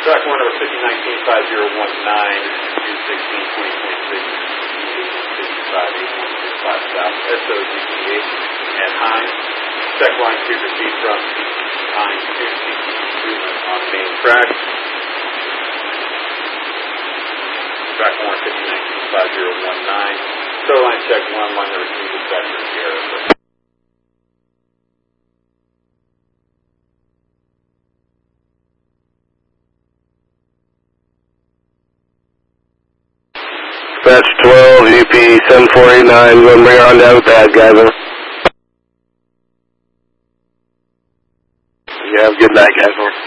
Track 1 over 5019-5019, U16-2026, 55-8165 South, SOGPH at Hines. Check line to receive from Hines to improvement on the main track. Track 1 5019-5019, tow line check 1, line number 2, dispatcher Sierra. Dispatch 12, UP 7489, going to bring her on down the pad, guys. You have a good night, guys.